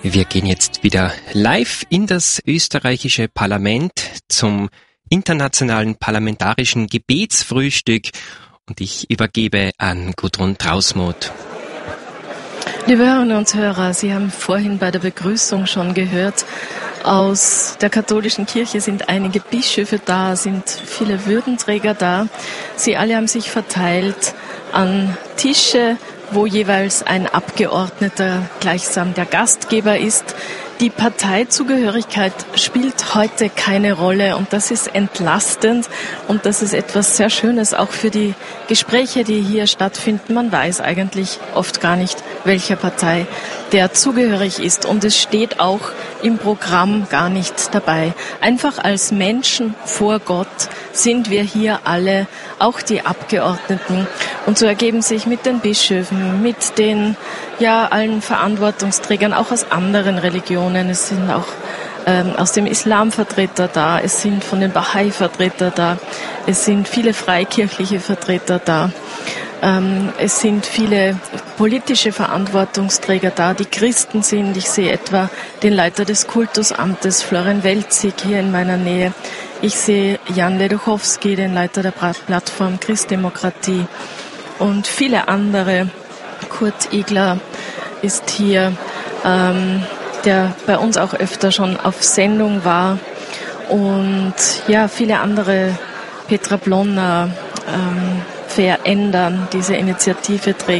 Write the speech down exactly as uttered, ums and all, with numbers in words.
Wir gehen jetzt wieder live in das österreichische Parlament zum internationalen parlamentarischen Gebetsfrühstück und ich übergebe an Gudrun Trausmuth. Liebe Hörerinnen und Hörer, Sie haben vorhin bei der Begrüßung schon gehört, aus der katholischen Kirche sind einige Bischöfe da, sind viele Würdenträger da. Sie alle haben sich verteilt an Tische, wo jeweils ein Abgeordneter gleichsam der Gastgeber ist. Die Parteizugehörigkeit spielt heute keine Rolle und das ist entlastend und das ist etwas sehr Schönes, auch für die Gespräche, die hier stattfinden. Man weiß eigentlich oft gar nicht, welcher Partei der zugehörig ist und es steht auch im Programm gar nicht dabei. Einfach als Menschen vor Gott sind wir hier alle, auch die Abgeordneten. Und so ergeben sich mit den Bischöfen, mit den ja allen Verantwortungsträgern, auch aus anderen Religionen. Es sind auch ähm, aus dem Islam Vertreter da, es sind von den Bahai Vertreter da, es sind viele freikirchliche Vertreter da. Ähm, es sind viele politische Verantwortungsträger da, die Christen sind. Ich sehe etwa den Leiter des Kultusamtes, Florian Welzig, hier in meiner Nähe. Ich sehe Jan Leduchowski, den Leiter der Plattform Christdemokratie und viele andere. Kurt Igler ist hier, ähm, der bei uns auch öfter schon auf Sendung war. Und ja, viele andere, Petra Blonner, ähm, Verändern, diese Initiative trägt.